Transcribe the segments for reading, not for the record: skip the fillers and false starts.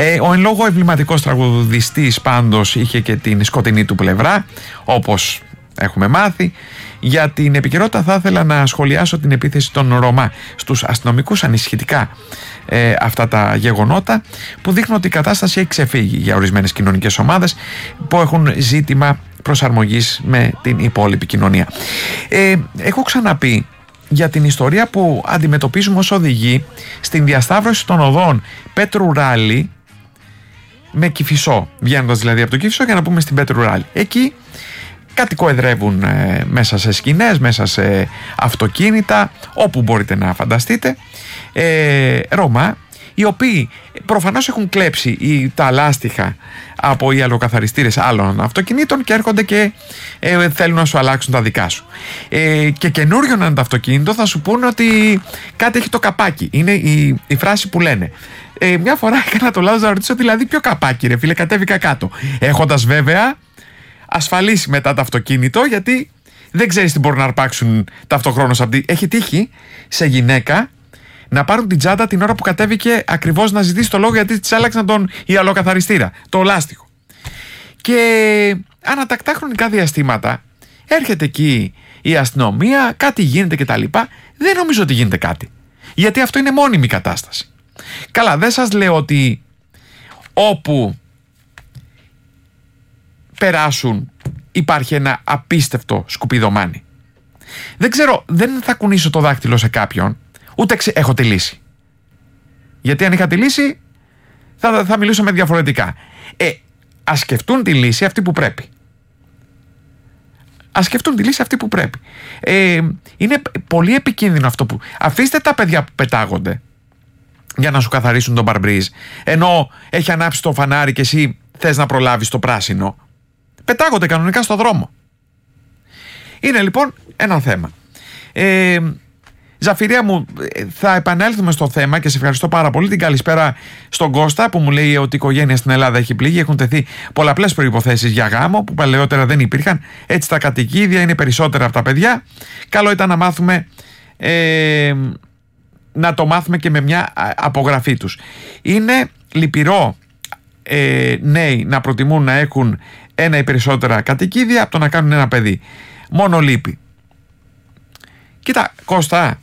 Ο εν λόγω εμβληματικός τραγουδιστής πάντως είχε και την σκοτεινή του πλευρά, όπως έχουμε μάθει. Για την επικαιρότητα θα ήθελα να σχολιάσω την επίθεση των Ρωμά στους αστυνομικούς, ανησυχητικά αυτά τα γεγονότα που δείχνουν ότι η κατάσταση έχει ξεφύγει για ορισμένες κοινωνικές ομάδες που έχουν ζήτημα προσαρμογής με την υπόλοιπη κοινωνία. Έχω ξαναπεί για την ιστορία που αντιμετωπίζουμε ως οδηγοί στην διασταύρωση των οδών Πέτρου Ράλη με Κηφισό, βγαίνοντας δηλαδή από το Κηφισό για να πούμε στην Πέτρου Ράλη. Εκεί κατοικοεδρεύουν μέσα σε σκηνές, μέσα σε αυτοκίνητα, όπου μπορείτε να φανταστείτε, Ρωμά, οι οποίοι προφανώς έχουν κλέψει τα λάστιχα από οι αλλοκαθαριστήρες άλλων αυτοκινήτων και έρχονται και θέλουν να σου αλλάξουν τα δικά σου. Και καινούριο να είναι το αυτοκίνητο, θα σου πούνε ότι κάτι έχει το καπάκι. Είναι η φράση που λένε. Μια φορά έκανα το λάθος να ρωτήσω, δηλαδή ποιο καπάκι ρε φίλε, κατέβηκα κάτω. Έχοντας βέβαια ασφαλίσει μετά το αυτοκίνητο, γιατί δεν ξέρεις τι μπορούν να αρπάξουν ταυτοχρόνως. Έχει τύχει σε γυναίκα να πάρουν την τσάντα την ώρα που κατέβηκε ακριβώς να ζητήσει το λόγο, γιατί της άλλαξαν τον ιαλοκαθαριστήρα, το λάστιχο. Και ανατακτά χρονικά διαστήματα έρχεται εκεί η αστυνομία, κάτι γίνεται κτλ. Δεν νομίζω ότι γίνεται κάτι, γιατί αυτό είναι μόνιμη κατάσταση. Καλά, δεν σας λέω ότι όπου περάσουν υπάρχει ένα απίστευτο σκουπιδομάνι. Δεν ξέρω, δεν θα κουνήσω το δάχτυλο σε κάποιον, ούτε έχω τη λύση. Γιατί αν είχα τη λύση θα μιλούσαμε διαφορετικά. Ας σκεφτούν τη λύση αυτοί που πρέπει. Ας σκεφτούν τη λύση αυτοί που πρέπει. Είναι πολύ επικίνδυνο αυτό που... Αφήστε τα παιδιά που πετάγονται για να σου καθαρίσουν τον παρμπρίζ, ενώ έχει ανάψει το φανάρι και εσύ θες να προλάβεις το πράσινο. Πετάγονται κανονικά στο δρόμο. Είναι λοιπόν ένα θέμα. Ζαφυρία μου, θα επανέλθουμε στο θέμα και σε ευχαριστώ πάρα πολύ. Την καλησπέρα στον Κώστα που μου λέει ότι η οικογένεια στην Ελλάδα έχει πληγεί. Έχουν τεθεί πολλαπλές προϋποθέσεις για γάμο που παλαιότερα δεν υπήρχαν. Έτσι τα κατοικίδια είναι περισσότερα από τα παιδιά. Καλό ήταν να μάθουμε, να το μάθουμε και με μια απογραφή τους. Είναι λυπηρό νέοι να προτιμούν να έχουν ένα ή περισσότερα κατοικίδια από το να κάνουν ένα παιδί. Μόνο λύπη. Κοίτα Κώστα,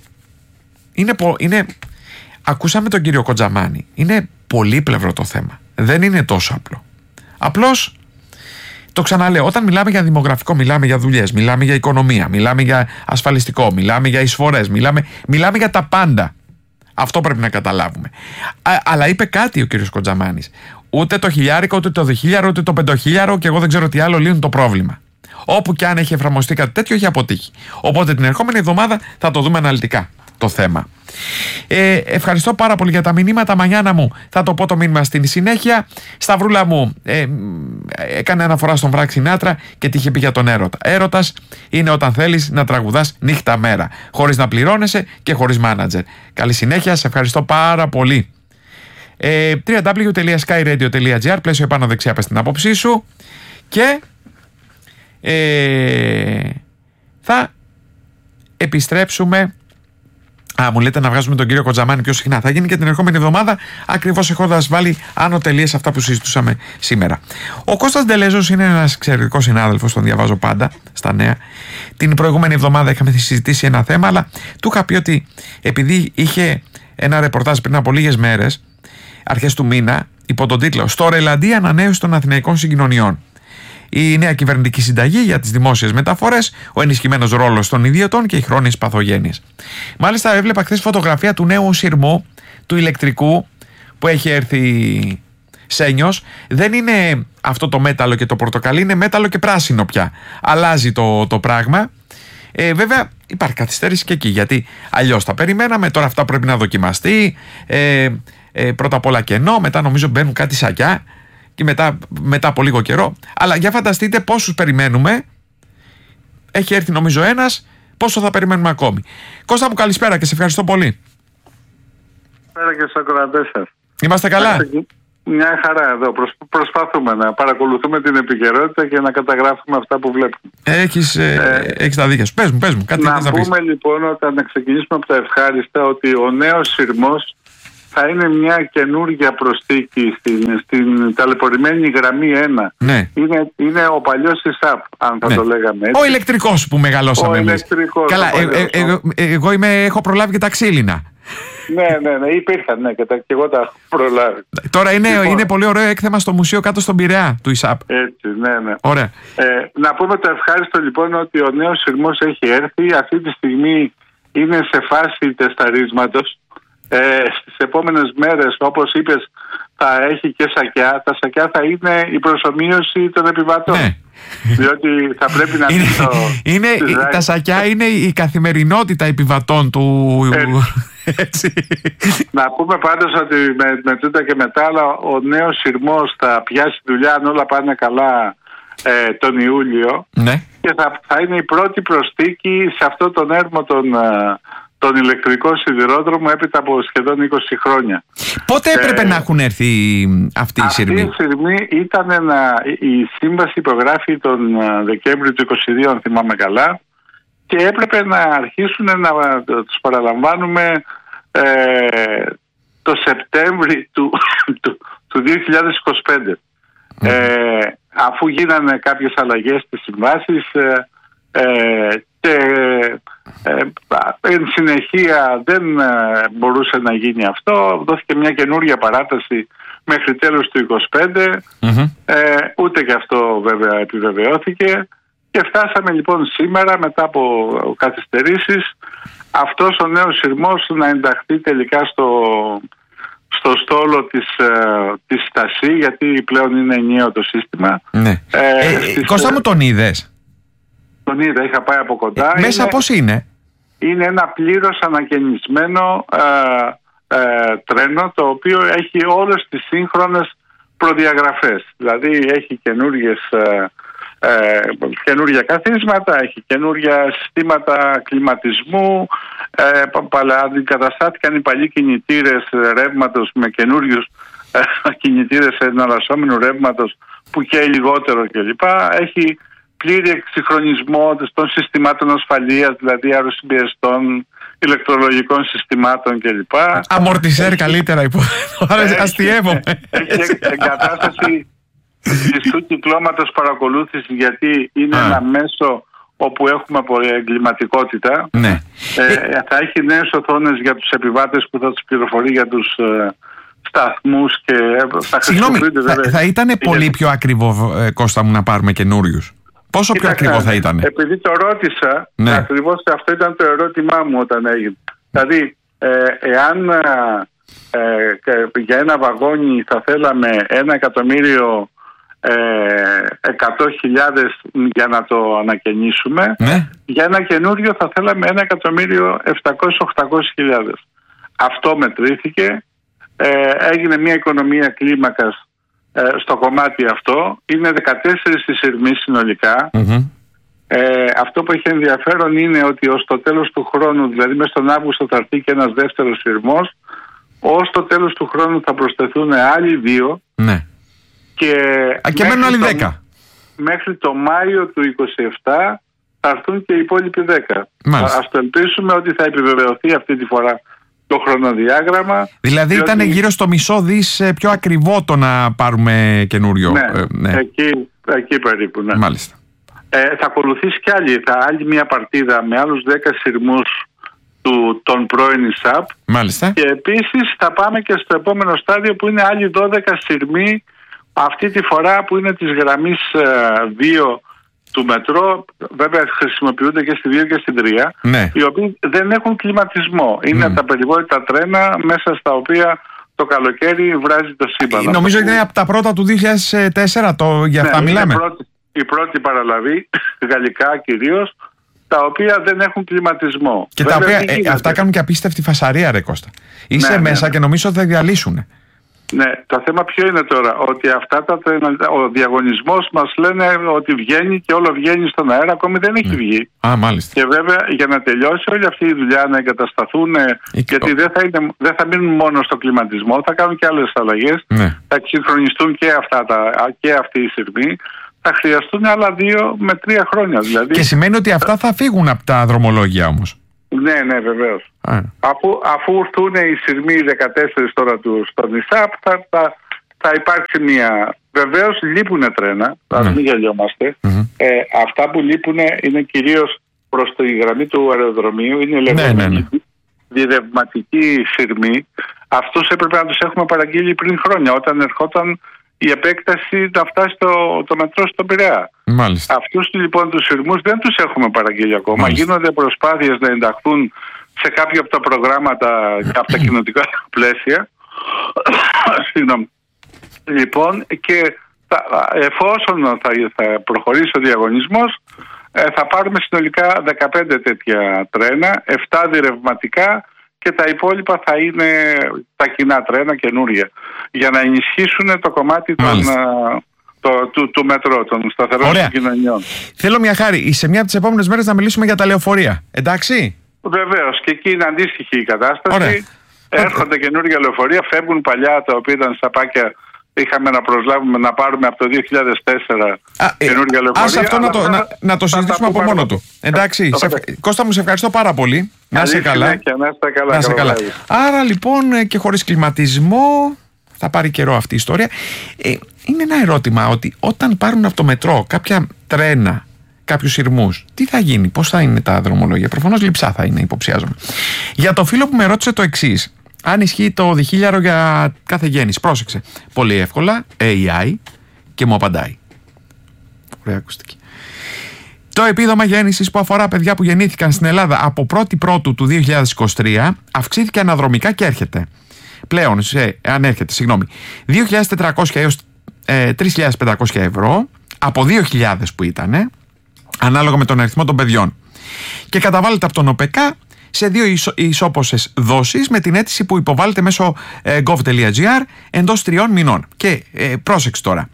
ακούσαμε τον κύριο Κοντζαμάνη, είναι πολύπλευρο το θέμα, δεν είναι τόσο απλό. Απλώς το ξαναλέω, όταν μιλάμε για δημογραφικό, μιλάμε για δουλειές, μιλάμε για οικονομία, μιλάμε για ασφαλιστικό, μιλάμε για εισφορές, μιλάμε για τα πάντα. Αυτό πρέπει να καταλάβουμε. Αλλά είπε κάτι ο κύριος Κοντζαμάνης. Ούτε το χιλιάρικο, ούτε το διχίλιαρο, ούτε το πεντοχίλιαρο και εγώ δεν ξέρω τι άλλο λύνουν το πρόβλημα. Όπου και αν έχει εφαρμοστεί κάτι τέτοιο, έχει αποτύχει. Οπότε την ερχόμενη εβδομάδα θα το δούμε αναλυτικά το θέμα. Ευχαριστώ πάρα πολύ για τα μηνύματα. Μανιάνα μου, θα το πω το μήνυμα στην συνέχεια. Σταυρούλα μου, έκανε αναφορά στον Φρανκ Σινάτρα και τι είχε πει για τον έρωτα. Έρωτας είναι όταν θέλεις να τραγουδάς νύχτα μέρα, χωρίς να πληρώνεσαι και χωρίς μάνατζερ. Καλή συνέχεια, σε ευχαριστώ πάρα πολύ. www.skyradio.gr, πλαίσιο επάνω δεξιά, πες την άποψή σου και θα επιστρέψουμε. Μου λέτε να βγάζουμε τον κύριο Κοντζαμάνη πιο συχνά. Θα γίνει και την ερχόμενη εβδομάδα, ακριβώς έχοντας βάλει άνω τελείες αυτά που συζητούσαμε σήμερα. Ο Κώστας Ντελέζος είναι ένας εξαιρετικός συνάδελφος, τον διαβάζω πάντα στα νέα. Την προηγούμενη εβδομάδα είχαμε συζητήσει ένα θέμα, αλλά του είχα πει ότι επειδή είχε ένα ρεπορτάζ πριν από λίγες μέρες, αρχές του μήνα, υπό τον τίτλο «Στο ρελαντί ανανέωση των Αθηναϊκών συγκοινωνιών. Η νέα κυβερνητική συνταγή για τις δημόσιες μεταφορές, ο ενισχυμένος ρόλος των ιδιωτών και οι χρόνιες παθογένειες». Μάλιστα, έβλεπα χθες φωτογραφία του νέου σειρμού, του ηλεκτρικού, που έχει έρθει σένιος. Δεν είναι αυτό το μέταλλο και το πορτοκαλί, είναι μέταλλο και πράσινο πια. Αλλάζει το πράγμα. Βέβαια, υπάρχει καθυστέρηση και εκεί, γιατί αλλιώς τα περιμέναμε. Τώρα αυτά πρέπει να δοκιμαστεί. Πρώτα απ' όλα κενό, μετά νομίζω μπαίνουν κάτι σακιά. Και μετά από λίγο καιρό. Αλλά για φανταστείτε πόσους περιμένουμε. Έχει έρθει νομίζω ένας. Πόσο θα περιμένουμε ακόμη. Κώστα μου, καλησπέρα και σε ευχαριστώ πολύ. Καλησπέρα και στους ακροατές σας. Είμαστε καλά. Μια χαρά εδώ. Προσπαθούμε να παρακολουθούμε την επικαιρότητα και να καταγράφουμε αυτά που βλέπουμε. Έχεις τα δίκια σου. Πες μου. Κάτι να πούμε λοιπόν, όταν ξεκινήσουμε από τα ευχάριστα, ότι ο νέος σειρμός θα είναι μια καινούργια προσθήκη στην ταλαιπωρημένη γραμμή 1. Ναι. Είναι ο παλιός ΙΣΑΠ, αν θα το λέγαμε έτσι. Ο ηλεκτρικός που μεγαλώσαμε εμείς. Καλά, εγώ έχω προλάβει και τα ξύλινα. Ναι, υπήρχαν, και εγώ τα έχω προλάβει. Τώρα είναι πολύ ωραίο έκθεμα στο μουσείο κάτω στον Πειραιά του ΙΣΑΠ. Έτσι, ναι. Ωραία. Να πούμε το ευχάριστο λοιπόν ότι ο νέος σειρμός έχει έρθει. Αυτή τη στιγμή είναι σε φάση τεσταρίσματος. Στις επόμενες μέρες, όπως είπες, θα έχει και σακιά. Τα σακιά θα είναι η προσομοίωση των επιβατών. Ναι. Διότι θα πρέπει να τα σακιά είναι η καθημερινότητα επιβατών του. Έτσι. Να πούμε πάντως ότι με τούτα και μετά άλλα, ο νέος σειρμός θα πιάσει δουλειά αν όλα πάνε καλά τον Ιούλιο. Ναι. Και θα είναι η πρώτη προσθήκη σε αυτό τον έρμο τον ηλεκτρικό σιδηρόδρομο έπειτα από σχεδόν 20 χρόνια. Πότε έπρεπε να έχουν έρθει αυτοί οι σειρμοί? Αυτή η σειρμή ήταν η σύμβαση υπογράφει τον Δεκέμβριο του 2022, αν θυμάμαι καλά, και έπρεπε να αρχίσουν να τους παραλαμβάνουμε το Σεπτέμβριο του 2025. Αφού γίνανε κάποιες αλλαγές στις συμβάσεις και εν συνεχεία δεν μπορούσε να γίνει αυτό, δόθηκε μια καινούργια παράταση μέχρι τέλος του 2025. Ούτε και αυτό βέβαια επιβεβαιώθηκε και φτάσαμε λοιπόν σήμερα, μετά από καθυστερήσεις, αυτός ο νέος σειρμός να ενταχθεί τελικά στο στόλο της ΣΤΑΣΥ, γιατί πλέον είναι ενιαίο το σύστημα. Ναι. Κώστα μου, τον είδες? Τον είδα, είχα πάει από κοντά. Μέσα πώς είναι? Είναι ένα πλήρως ανακαινισμένο τρένο, το οποίο έχει όλες τις σύγχρονες προδιαγραφές. Δηλαδή έχει καινούργια καθίσματα, έχει καινούργια συστήματα κλιματισμού, αντικαταστάθηκαν οι παλιοί κινητήρες ρεύματος με καινούριους κινητήρες εναλλασσόμενου ρεύματος που καίει λιγότερο κλπ. Έχει πλήρη εξυγχρονισμό των συστημάτων ασφαλείας, δηλαδή αεροσυμπιεστών, ηλεκτρολογικών συστημάτων κλπ. Αμορτισέρ καλύτερα αστιεύομαι. Έχει εγκατάσταση κλειστού κυκλώματος παρακολούθησης, γιατί είναι ένα μέσο όπου έχουμε εγκληματικότητα. Ναι. Θα έχει νέες οθόνες για τους επιβάτες που θα τους πληροφορεί για τους σταθμούς και θα χρησιμοποιούνται. Θα ήταν πολύ πιο ακριβό, Κώστα μου, να πάρουμε καινούριους? Πόσο πιο ακριβό θα ήταν? Επειδή το ρώτησα, ακριβώς αυτό ήταν το ερώτημά μου όταν έγινε. Δηλαδή, εάν για ένα βαγόνι θα θέλαμε 1.100.000 για να το ανακαινήσουμε, για ένα καινούριο θα θέλαμε 1.700.000-800.000. Αυτό μετρήθηκε, έγινε μια οικονομία κλίμακας στο κομμάτι αυτό. Είναι 14 οι σειρμοί συνολικά. Αυτό που έχει ενδιαφέρον είναι ότι ως το τέλος του χρόνου, δηλαδή μέσα στον Αύγουστο, θα έρθει και ένας δεύτερος σειρμός. Ως το τέλος του χρόνου θα προσθεθούν άλλοι 2. Ναι. Και μένουν άλλοι 10. Μέχρι το Μάιο του 2027 θα έρθουν και οι υπόλοιποι 10. Ας το ελπίσουμε ότι θα επιβεβαιωθεί αυτή τη φορά το χρονοδιάγραμμα. Δηλαδή ήταν γύρω στο μισό δις πιο ακριβό το να πάρουμε καινούριο. Ναι. Εκεί περίπου. Ναι. Μάλιστα. Θα ακολουθήσει κι άλλη μια παρτίδα με άλλους 10 σειρμούς των πρώην ΙΣΑΠ. Μάλιστα. Και επίσης θα πάμε και στο επόμενο στάδιο που είναι άλλοι 12 σειρμοί, αυτή τη φορά που είναι της γραμμής 2 του μετρό. Βέβαια χρησιμοποιούνται και στη 2 και στην 3, οι οποίοι δεν έχουν κλιματισμό. Είναι τα περιβόητα τρένα μέσα στα οποία το καλοκαίρι βράζει το σύμπαν. Νομίζω είναι από τα πρώτα του 2004, για αυτά μιλάμε. Η πρώτη παραλαβή, γαλλικά κυρίως, τα οποία δεν έχουν κλιματισμό. Και βέβαια, τα οποία αυτά κάνουν και απίστευτη φασαρία, ρε Κώστα. Είσαι μέσα και νομίζω ότι θα διαλύσουν. Ναι, το θέμα ποιο είναι τώρα? Ότι αυτά ο διαγωνισμός μας λένε ότι βγαίνει και όλο βγαίνει στον αέρα, ακόμη δεν έχει βγει. Μάλιστα. Και βέβαια για να τελειώσει όλη αυτή η δουλειά, να εγκατασταθούν, γιατί δεν θα μείνουν μόνο στο κλιματισμό, θα κάνουν και άλλες αλλαγές. Θα εξυγχρονιστούν και αυτοί οι σειρμοί. Θα χρειαστούν άλλα 2 με 3 χρόνια δηλαδή. Και σημαίνει ότι αυτά θα φύγουν από τα δρομολόγια όμως. Ναι, βεβαίως. Αφού έρθουν οι σειρμοί 14 τώρα στον ΙΣΑΠ, θα υπάρξει μια... Βεβαίως λείπουν τρένα, ας μην γελιόμαστε. Αυτά που λείπουν είναι κυρίως προς τη γραμμή του αεροδρομίου, είναι διερευματικοί σειρμοί. Αυτούς έπρεπε να τους έχουμε παραγγείλει πριν χρόνια, όταν ερχόταν η επέκταση να φτάσει το μετρό στον Πειραιά. Μάλιστα. Αυτούς λοιπόν τους σειρμούς δεν τους έχουμε παραγγείλει ακόμα. Μάλιστα. Γίνονται προσπάθειες να ενταχθούν σε κάποια από τα προγράμματα από τα κοινοτικά πλαίσια. Συγγνώμη. Λοιπόν, και εφόσον θα προχωρήσει ο διαγωνισμός, θα πάρουμε συνολικά 15 τέτοια τρένα, 7 διερευματικά και τα υπόλοιπα θα είναι τα κοινά τρένα καινούρια, για να ενισχύσουν το κομμάτι του μετρό, των σταθερών συγκοινωνιών. Θέλω μια χάρη, σε μια από τις επόμενες μέρες να μιλήσουμε για τα λεωφορεία, εντάξει? Βεβαίως, και εκεί είναι αντίστοιχη η κατάσταση. Ωραία. Έρχονται καινούργια λεωφορεία, φεύγουν παλιά τα οποία ήταν σαπάκια. Είχαμε να προσλάβουμε να πάρουμε από το 2004 καινούργια λεωφορεία. Ας αυτό να το συζητήσουμε από μόνο του. Εντάξει, Κώστα μου, σε ευχαριστώ πάρα πολύ. Να είσαι καλά. Να είσαι καλά. Άρα λοιπόν και χωρίς κλιματισμό θα πάρει καιρό αυτή η ιστορία. Είναι ένα ερώτημα ότι όταν πάρουν από το μετρό κάποια τρένα, κάποιους σειρμούς, τι θα γίνει, πώς θα είναι τα δρομολόγια? Προφανώς λειψά θα είναι, υποψιάζομαι. Για το φίλο που με ρώτησε το εξής, αν ισχύει το διχίλιαρο για κάθε γέννηση, πρόσεξε. Πολύ εύκολα, AI, και μου απαντάει. Ωραία ακουστική. Το επίδομα γέννησης που αφορά παιδιά που γεννήθηκαν στην Ελλάδα από 1η Πρώτου του 2023 αυξήθηκε αναδρομικά και έρχεται πλέον ανέρχεται 2.400 έως 3.500 ευρώ από 2.000 που ήταν, ανάλογα με τον αριθμό των παιδιών, και καταβάλλεται από τον ΟΠΕΚΑ σε 2 ισόποσες δόσεις με την αίτηση που υποβάλλεται μέσω gov.gr εντός 3 μηνών. Και πρόσεξε τώρα,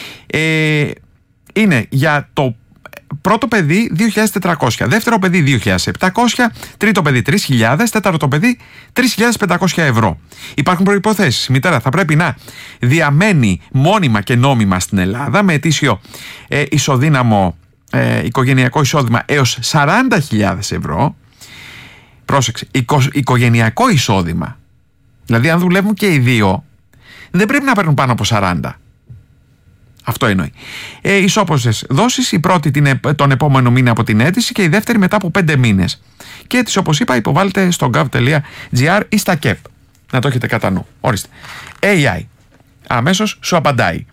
είναι για το πρώτο παιδί 2.400, δεύτερο παιδί 2.700, τρίτο παιδί 3.000, τέταρτο παιδί 3.500 ευρώ. Υπάρχουν προϋποθέσεις. Η μητέρα θα πρέπει να διαμένει μόνιμα και νόμιμα στην Ελλάδα με ετήσιο ισοδύναμο οικογενειακό εισόδημα έως 40.000 ευρώ. Πρόσεξε, οικογενειακό εισόδημα. Δηλαδή αν δουλεύουν και οι δύο δεν πρέπει να παίρνουν πάνω από 40. Αυτό εννοεί. Ισόποσες δόσεις, η πρώτη τον επόμενο μήνα από την αίτηση και η δεύτερη μετά από 5 μήνες. Και αίτηση, όπως είπα, υποβάλλεται στο gov.gr ή στα ΚΕΠ. Να το έχετε κατά νου. Ορίστε. AI. Αμέσως σου απαντάει.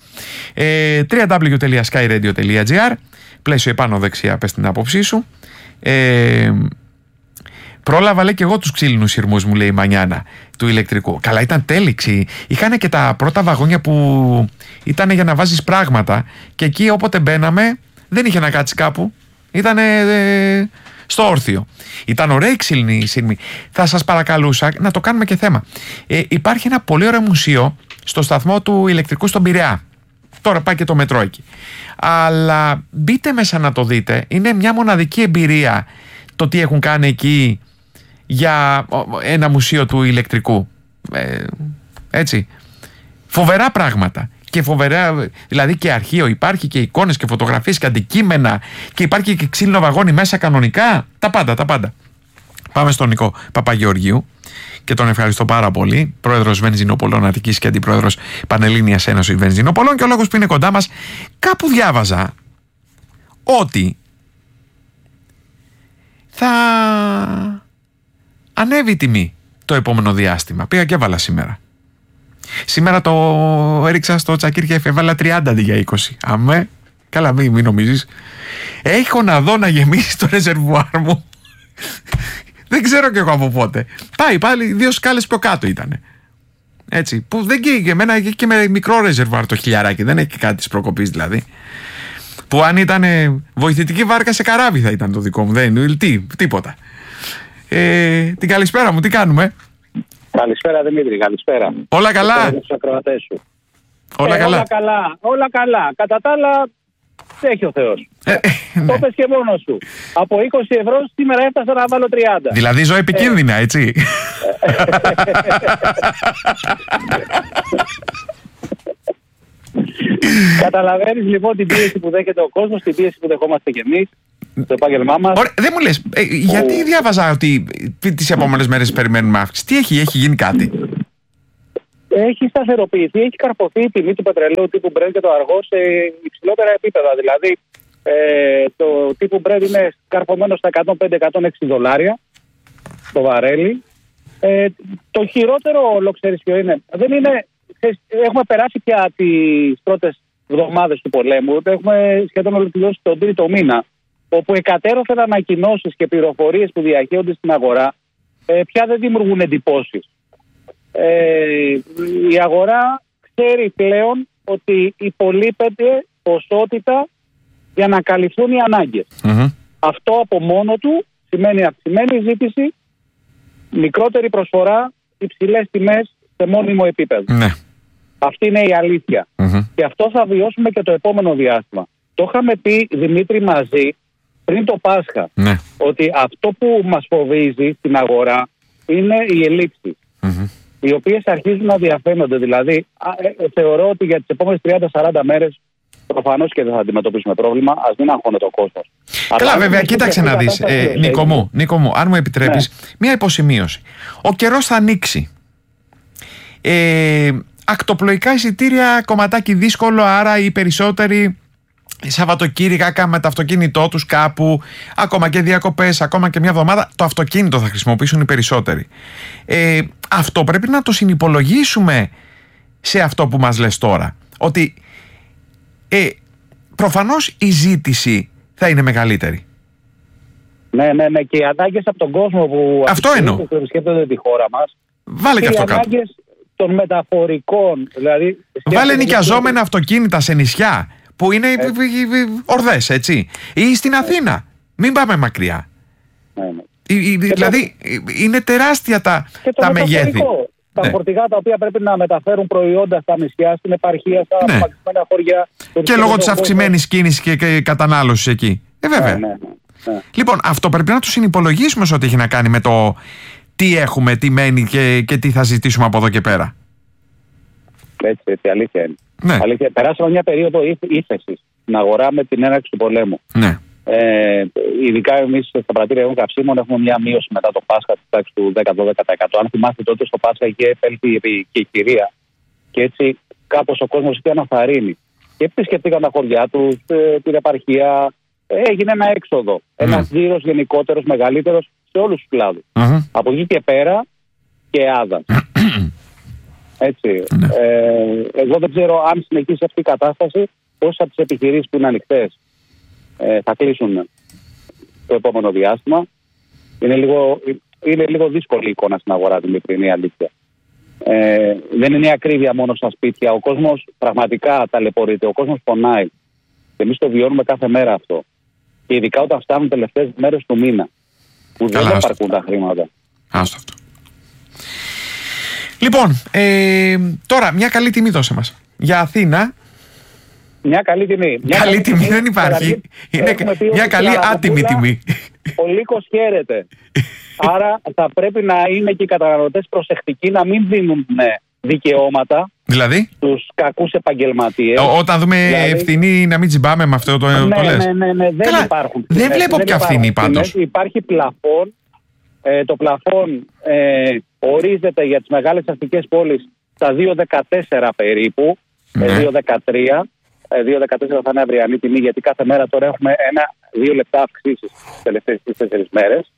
www.skyradio.gr. Πλαίσιο επάνω δεξιά, πες την άποψή σου. Πρόλαβα, λέει, και εγώ τους ξύλινους σειρμούς, μου λέει η Μανιάνα, του ηλεκτρικού. Καλά, ήταν τέλειξη. Είχαν και τα πρώτα βαγόνια που ήταν για να βάζεις πράγματα και εκεί όποτε μπαίναμε δεν είχε να κάτσει κάπου. Ήταν στο όρθιο. Ήταν ωραία η ξύλινη σειρμή. Θα σας παρακαλούσα να το κάνουμε και θέμα. Υπάρχει ένα πολύ ωραίο μουσείο στο σταθμό του ηλεκτρικού στον Πειραιά. Τώρα πάει και το μετρό εκεί. Αλλά μπείτε μέσα να το δείτε. Είναι μια μοναδική εμπειρία το τι έχουν κάνει εκεί για ένα μουσείο του ηλεκτρικού. Έτσι. Φοβερά πράγματα. Και φοβερά, δηλαδή και αρχείο υπάρχει και εικόνες και φωτογραφίες και αντικείμενα και υπάρχει και ξύλινο βαγόνι μέσα κανονικά. Τα πάντα. Πάμε στον Νικό Παπαγεωργίου και τον ευχαριστώ πάρα πολύ. Πρόεδρος Βενζινοπολών Αττικής και αντιπρόεδρος Πανελλήνιας Ένωσης Βενζινοπολών. Και ο λόγος που είναι κοντά μας, κάπου διάβαζα ότι θα ανέβει η τιμή το επόμενο διάστημα. Πήγα και έβαλα σήμερα. Σήμερα το έριξα στο Τσακίρια, έβαλα 30 αντί για 20. Αμέ, καλά, μην νομίζεις. Έχω να δω να γεμίσει το ρεζερβουάρ μου. Δεν ξέρω κι εγώ από πότε. Πάει πάλι 2 σκάλες πιο κάτω ήτανε. Έτσι, που δεν καίγε εμένα και με μικρό ρεζερβουάρ το χιλιαράκι. Δεν έχει κάτι της προκοπής δηλαδή. Που αν ήταν βοηθητική βάρκα σε καράβι θα ήταν το δικό μου. Δεν τίποτα. Την καλησπέρα μου, τι κάνουμε? Καλησπέρα Δημήτρη, καλησπέρα. Όλα καλά? Όλα καλά. Όλα καλά. Κατά τα άλλα, έχει ο Θεός. Το πες και μόνος σου. Από 20 ευρώ σήμερα έφτασα να βάλω 30. Δηλαδή ζω επικίνδυνα, έτσι. Καταλαβαίνεις λοιπόν την πίεση που δέχεται ο κόσμος, την πίεση που δεχόμαστε κι εμείς. το επάγγελμά μας. Δεν μου λες, γιατί διάβαζα ότι τις επόμενες μέρες περιμένουμε αύξηση? Τι έχει γίνει κάτι? Έχει σταθεροποιηθεί, έχει καρποθεί η τιμή του πετρελαίου τύπου Brent και το αργό σε υψηλότερα επίπεδα. Δηλαδή, το τύπου Brent είναι καρπομένο στα $105-106 το βαρέλι. Το χειρότερο όλο, ξέρεις ποιο είναι? Δεν είναι. Έχουμε περάσει πια τις πρώτες εβδομάδες του πολέμου. Έχουμε σχεδόν ολοκληρώσει τον τρίτο μήνα, όπου εκατέρωθεν ανακοινώσεις και πληροφορίες που διαχέονται στην αγορά πια δεν δημιουργούν εντυπώσεις. Η αγορά ξέρει πλέον ότι υπολείπεται ποσότητα για να καλυφθούν οι ανάγκες. Αυτό από μόνο του σημαίνει αυξημένη ζήτηση, μικρότερη προσφορά, υψηλές τιμές σε μόνιμο επίπεδο. Αυτή είναι η αλήθεια. Και αυτό θα βιώσουμε και το επόμενο διάστημα. Το είχαμε πει, Δημήτρη, μαζί πριν το Πάσχα, ότι αυτό που μας φοβίζει στην αγορά είναι οι ελλείψεις, οι οποίες αρχίζουν να διαφαίνονται. Δηλαδή, θεωρώ ότι για τις επόμενες 30-40 μέρες προφανώς και δεν θα αντιμετωπίσουμε πρόβλημα. Ας μην αγχώνεται ο κόσμος. Καλά, βέβαια, κοίταξε να δεις, Νίκο μου, αν μου επιτρέπεις, μια υποσημείωση. Ο καιρός θα ανοίξει. Ακτοπλοϊκά εισιτήρια, κομματάκι δύσκολο, άρα οι περισσότεροι Σαββατοκύριακα με το αυτοκίνητό τους κάπου, ακόμα και διακοπές, ακόμα και μια εβδομάδα, το αυτοκίνητο θα χρησιμοποιήσουν οι περισσότεροι. Αυτό πρέπει να το συνυπολογίσουμε σε αυτό που μας λες τώρα. Ότι προφανώς η ζήτηση θα είναι μεγαλύτερη. Ναι, και οι ανάγκες από τον κόσμο που σκέφτονται τη χώρα μας. Βάλε και αυτό κάτω. Οι ανάγκες των μεταφορικών. Δηλαδή, βάλε νοικιαζόμενα αυτοκίνητα σε νησιά που είναι ορδές, έτσι. Ή στην Αθήνα. Μην πάμε μακριά. Δηλαδή είναι τεράστια τα μεγέθη. Τα φορτηγά τα οποία πρέπει να μεταφέρουν προϊόντα στα νησιά, στην επαρχία, στα απομακρυσμένα χωριά. Και λόγω της αυξημένης κίνησης και κατανάλωσης εκεί. Βέβαια. Λοιπόν, αυτό πρέπει να το συνυπολογίσουμε σε ό,τι έχει να κάνει με το τι έχουμε, τι μένει και τι θα ζητήσουμε από εδώ και πέρα. Έτσι, αλήθεια είναι. Αλήθεια. Περάσαμε μια περίοδο ύφεσης στην αγορά με την έναρξη του πολέμου. Ειδικά εμείς στα πρατήρια καυσίμων έχουμε μια μείωση μετά το Πάσχα της τάξης του 10-12%. Αν θυμάστε, τότε στο Πάσχα είχε επέλθει και η κυρία. Και έτσι κάπως ο κόσμος είχε αναθαρρύνει. Και επισκεφτήκαν τα χωριά τους, την επαρχία. Έγινε ένα έξοδο. Ένας γύρος γενικότερος, μεγαλύτερος σε όλους τους κλάδους. Από εκεί και πέρα και άδας. Έτσι. Εγώ δεν ξέρω αν συνεχίσει αυτή η κατάσταση, πόσες από τις επιχειρήσεις που είναι ανοιχτές θα κλείσουν το επόμενο διάστημα. Είναι λίγο δύσκολη η εικόνα στην αγορά, Δημήτρη, είναι η αλήθεια. Δεν είναι η ακρίβεια μόνο στα σπίτια. Ο κόσμος πραγματικά ταλαιπωρείται. Ο κόσμος πονάει. Και εμείς το βιώνουμε κάθε μέρα αυτό. Και ειδικά όταν φτάνουν τελευταίες μέρες του μήνα, που δεν επαρκούν τα χρήματα. Άστο αυτό. Λοιπόν, τώρα μια καλή τιμή δώσε μας. Για Αθήνα. Μια καλή τιμή. Καλή τιμή δεν υπάρχει. Είναι μια καλή άτιμη τιμή. Ο λύκος χαίρεται. Άρα θα πρέπει να είναι και οι καταναλωτές προσεκτικοί να μην δίνουν δικαιώματα στους κακούς επαγγελματίες. Όταν δούμε ευθυνή να μην τσιμπάμε με αυτό το λες. Ναι, δεν υπάρχουν. Δεν βλέπω ποια ευθυνή πάντως. Υπάρχει πλαφόν. Το πλαφόν ορίζεται για τις μεγάλες αστικές πόλεις στα 2,14 περίπου, 2,13. 2,14 θα είναι αυριανή τιμή, γιατί κάθε μέρα τώρα έχουμε 1-2 λεπτά αυξήσεις τις τελευταίες 4 μέρες.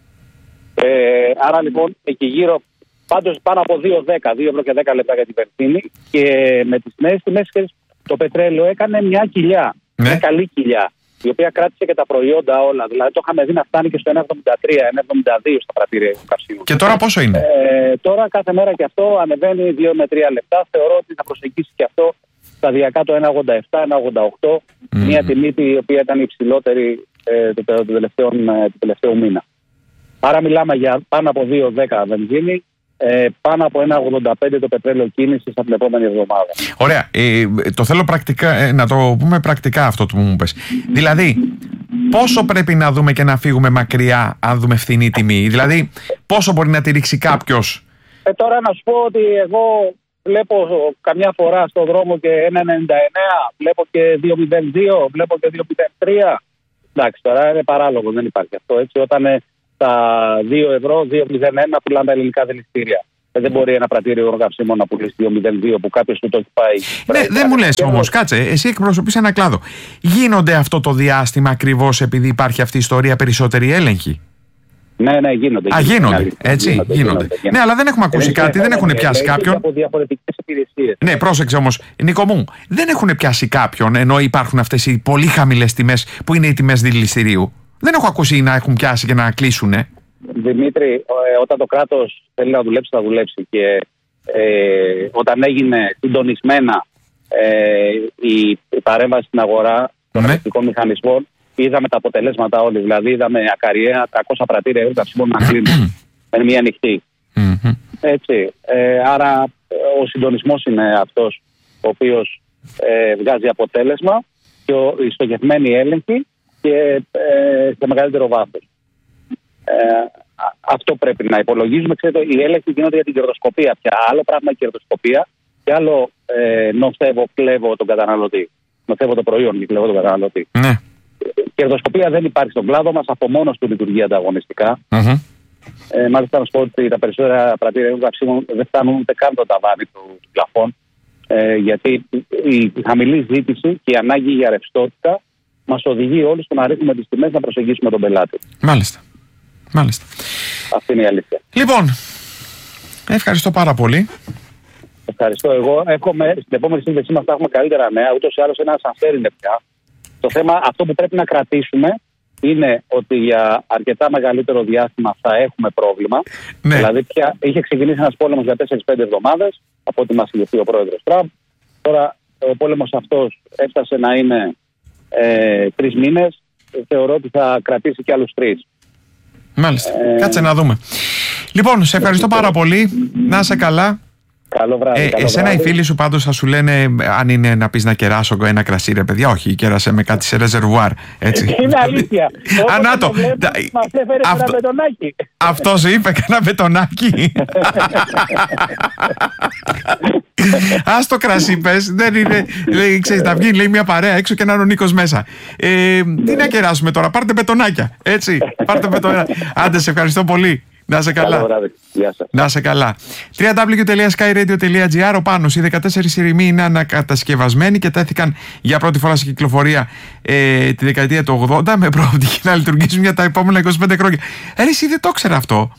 Άρα λοιπόν εκεί γύρω, πάντως πάνω από 2,10, 2 ευρώ και 10 λεπτά για την βενζίνη. Και με τις νέες τιμές το πετρέλαιο έκανε μια κοιλιά, μια καλή κοιλιά, η οποία κράτησε και τα προϊόντα όλα. Δηλαδή το είχαμε δει να φτάνει και στο 1,73, 1,72 στα πρατήρια του καυσίμου. Και τώρα πόσο είναι? Τώρα κάθε μέρα και αυτό ανεβαίνει 2 με 3 λεπτά. Θεωρώ ότι θα προσεγγίσει και αυτό σταδιακά το 1,87, 1,88. Μια τιμή η οποία ήταν υψηλότερη του τελευταίου μήνα. Άρα μιλάμε για πάνω από 2,10 βενζίνη, πάνω από 1,85 το πετρέλαιο κίνησης από την επόμενη εβδομάδα. Ωραία. Το θέλω πρακτικά, να το πούμε πρακτικά αυτό που μου είπες. Δηλαδή, πόσο πρέπει να δούμε και να φύγουμε μακριά αν δούμε φθηνή τιμή? Δηλαδή, πόσο μπορεί να τη ρίξει κάποιος? Τώρα να σου πω ότι εγώ βλέπω καμιά φορά στον δρόμο και 1,99, βλέπω και 2,02, βλέπω και 2,03. Εντάξει, τώρα είναι παράλογο, δεν υπάρχει αυτό. Έτσι, όταν τα 2 ευρώ, 2,01 πουλάνε τα ελληνικά δηληστήρια. Δεν μπορεί ένα πρατήριο καυσίμων να πουλήσει 2,02 που κάποιος του το έχει πάει. Ναι, δεν μου λες όμως, κάτσε, εσύ εκπροσωπείς ένα κλάδο. Γίνονται αυτό το διάστημα ακριβώς επειδή υπάρχει αυτή η ιστορία περισσότερη έλεγχη? Ναι, γίνονται. Γίνονται. Έτσι, γίνονται. Ναι, αλλά δεν έχουμε ακούσει κάτι, δεν έχουν πιάσει κάποιον. Από διαφορετικές υπηρεσίες. Ναι, πρόσεξε όμως, Νίκο μου, δεν έχουν πιάσει κάποιον ενώ υπάρχουν αυτές οι πολύ χαμηλές τιμές που είναι οι τιμές δηληστηρίου. Δεν έχω ακούσει να έχουν πιάσει και να κλείσουνε. Δημήτρη, όταν το κράτος θέλει να δουλέψει, θα δουλέψει. Και όταν έγινε συντονισμένα η παρέμβαση στην αγορά των ελεκτρικών μηχανισμών, είδαμε τα αποτελέσματα όλοι. Δηλαδή, είδαμε ακαριέα 300 πρατήρια καυσίμων να κλείνουν με μία νυχτή. Έτσι. Άρα, ο συντονισμός είναι αυτός ο οποίος βγάζει αποτέλεσμα και η στοχευμένη έλεγχη και σε μεγαλύτερο βάθος. Αυτό πρέπει να υπολογίζουμε. Ξέρετε, οι έλεγχοι γίνονται για την κερδοσκοπία πια. Άλλο πράγμα η κερδοσκοπία και άλλο κλέβω τον καταναλωτή. Νοθεύω το προϊόν και κλέβω τον καταναλωτή. Ναι. Κερδοσκοπία δεν υπάρχει στον κλάδο μας, από μόνος του λειτουργεί ανταγωνιστικά. Μάλιστα, να σου πω ότι τα περισσότερα πρατήρια καυσίμων δεν φτάνουν ούτε καν το ταβάνι του πλαφών. Γιατί η χαμηλή ζήτηση και η ανάγκη για ρευστότητα μας οδηγεί όλους στο να ρίχνουμε τις τιμές να προσεγγίσουμε τον πελάτη. Μάλιστα. Αυτή είναι η αλήθεια. Λοιπόν, ευχαριστώ πάρα πολύ. Ευχαριστώ. Εγώ εύχομαι στην επόμενη σύνδεσή μας θα έχουμε καλύτερα νέα. Ούτως ή άλλως ένα ασανσέρ είναι πια. Το θέμα αυτό που πρέπει να κρατήσουμε είναι ότι για αρκετά μεγαλύτερο διάστημα θα έχουμε πρόβλημα. Ναι. Δηλαδή πια είχε ξεκινήσει ένας πόλεμος για 4-5 εβδομάδες από ό,τι μας είχε ο πρόεδρος Τραμπ. Τώρα ο πόλεμος αυτός έφτασε να είναι 3 μήνες. Θεωρώ ότι θα κρατήσει και άλλους 3. Μάλιστα. Κάτσε να δούμε. Λοιπόν, σε ευχαριστώ πάρα πολύ. Να είσαι καλά. Καλό βράδυ. Εσένα οι φίλοι σου πάντως θα σου λένε αν είναι να πεις να κεράσω ένα κρασί, ρε παιδιά. Όχι, κέρασε με κάτι σε ρεζερβουάρ. Έτσι. Είναι αλήθεια. Ανάτο. Μας έφερε ένα μπετονάκι. Αυτό σου είπε κανένα μπετονάκι. Ας το κρασί πες. Δεν είναι. Λέει, ξέρεις, θα βγει λέει μια παρέα έξω και να είναι ο Νίκος μέσα. Τι να κεράσουμε τώρα, πάρτε μπετονάκια. Έτσι. Πάρτε μπετονάκια. Άντε, σε ευχαριστώ πολύ. Να είσαι καλά. Να είσαι καλά. www.skyradio.gr. Ο Πάνος, οι 14 ηρημοί είναι ανακατασκευασμένοι και τέθηκαν για πρώτη φορά σε κυκλοφορία τη δεκαετία του 80 με προοπτική να λειτουργήσουν για τα επόμενα 25 χρόνια. Εσύ δεν το ήξερα αυτό.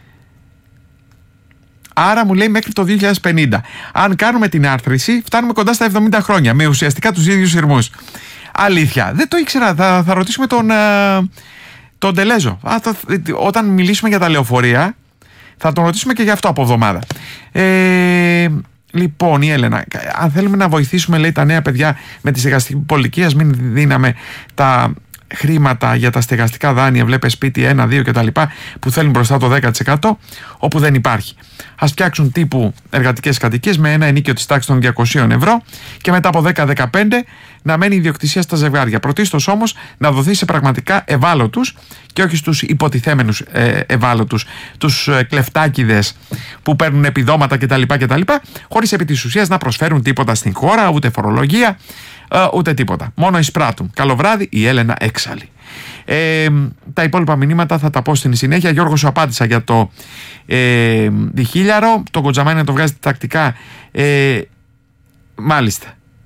Άρα μου λέει μέχρι το 2050. Αν κάνουμε την άρθρωση, φτάνουμε κοντά στα 70 χρόνια με ουσιαστικά τους ίδιους ηρμούς. Αλήθεια. Δεν το ήξερα. Θα ρωτήσουμε τον Τελέζο. Όταν μιλήσουμε για τα λεωφορεία, θα τον ρωτήσουμε και για αυτό από εβδομάδα. Λοιπόν, η Έλενα, αν θέλουμε να βοηθήσουμε, λέει, τα νέα παιδιά με τη στεγαστική πολιτική, ας μην δίναμε τα χρήματα για τα στεγαστικά δάνεια, βλέπε σπίτι 1, 2 κτλ. Που θέλουν μπροστά το 10%, όπου δεν υπάρχει. Ας φτιάξουν τύπου εργατικές κατοικίες με ένα ενίκιο της τάξης των 200 ευρώ και μετά από 10-15 να μένει η ιδιοκτησία στα ζευγάρια. Πρωτίστως όμως να δοθεί σε πραγματικά ευάλωτους και όχι στους υποτιθέμενους ευάλωτους, τους κλεφτάκιδες που παίρνουν επιδόματα κτλ. Χωρίς επί της ουσίας να προσφέρουν τίποτα στην χώρα, ούτε φορολογία, ούτε τίποτα. Μόνο εισπράττουν. Καλό βράδυ, η Έλενα έξαλλη. Τα υπόλοιπα μηνύματα θα τα πω στην συνέχεια. Γιώργο, σου απάντησα για το διχίλιαρο. Το Κοντζαμάνι να το βγάζει τακτικά. Μάλιστα.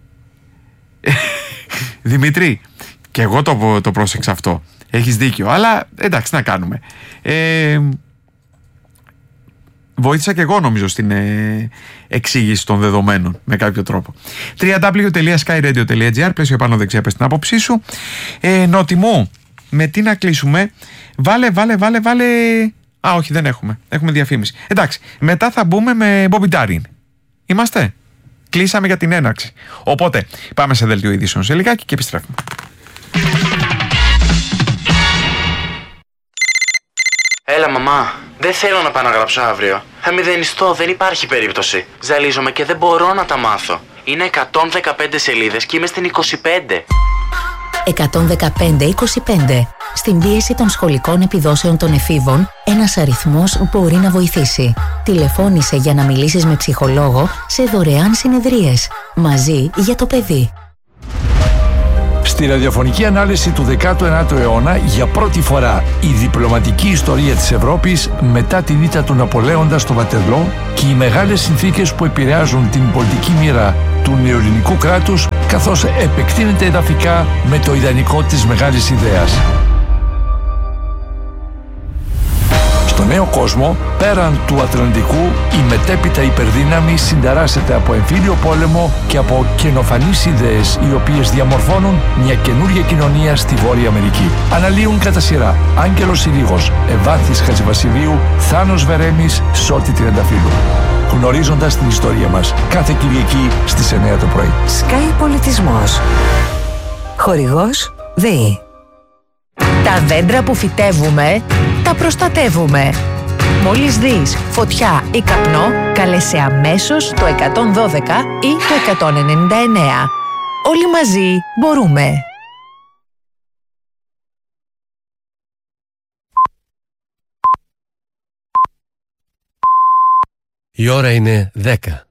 Δημήτρη, και εγώ το πρόσεξα αυτό. Έχεις δίκιο, αλλά εντάξει, να κάνουμε. Βοήθησα και εγώ νομίζω στην εξήγηση των δεδομένων με κάποιο τρόπο. www.skyradio.gr. Πλαίσιο επάνω δεξιά, πες την άποψή σου. Νότιμου, με τι να κλείσουμε? Βάλε. Α, όχι, δεν έχουμε. Έχουμε διαφήμιση. Εντάξει, μετά θα μπούμε με Bobby Darin. Είμαστε? Κλείσαμε για την έναρξη. Οπότε πάμε σε δελτίο ειδήσεων σε λιγάκι και επιστρέφουμε. Έλα μαμά, δεν θέλω να πάω να γράψω αύριο. Θα μηδενιστώ, δεν υπάρχει περίπτωση. Ζαλίζομαι και δεν μπορώ να τα μάθω. Είναι 115 σελίδες και είμαι στην 25. 115-25. Στην πίεση των σχολικών επιδόσεων των εφήβων, ένας αριθμός μπορεί να βοηθήσει. Τηλεφώνησε για να μιλήσεις με ψυχολόγο σε δωρεάν συνεδρίες. Μαζί για το παιδί. Στη ραδιοφωνική ανάλυση του 19ου αιώνα, για πρώτη φορά η διπλωματική ιστορία της Ευρώπης μετά την ήττα του Ναπολέοντα στο Βατερλό και οι μεγάλες συνθήκες που επηρεάζουν την πολιτική μοίρα του νεοελληνικού κράτους, καθώς επεκτείνεται εδαφικά με το ιδανικό της μεγάλης ιδέας. Στο νέο κόσμο, πέραν του Ατλαντικού, η μετέπειτα υπερδύναμη συνταράσσεται από εμφύλιο πόλεμο και από καινοφανείς ιδέες, οι οποίες διαμορφώνουν μια καινούργια κοινωνία στη Βόρεια Αμερική. Αναλύουν κατά σειρά Άγγελος Συρίγος, Ευάνθης Χατζηβασιλείου, Θάνος Βερέμης, Σώτη Τριανταφύλου. Γνωρίζοντας την ιστορία μας, κάθε Κυριακή στις 9 το πρωί. Sky Πολιτισμός. Χορηγός ΔΕΗ. Τα δέντρα που φυτεύουμε, τα προστατεύουμε. Μόλις δεις φωτιά ή καπνό, κάλεσε αμέσως το 112 ή το 199. Όλοι μαζί μπορούμε. Η ώρα είναι 10.